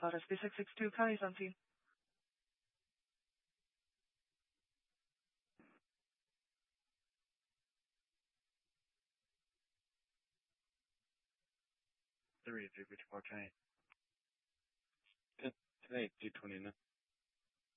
RSP 662, County 17. Three, 354, County. 10, 229.